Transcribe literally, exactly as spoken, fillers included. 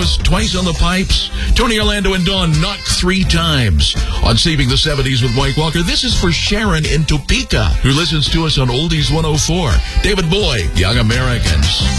Lewis twice on the pipes. Tony Orlando and Dawn knock three times. On Saving the seventies with Mike Walker, this is for Sharon in Topeka, who listens to us on Oldies one oh four. David Boy, Young Americans.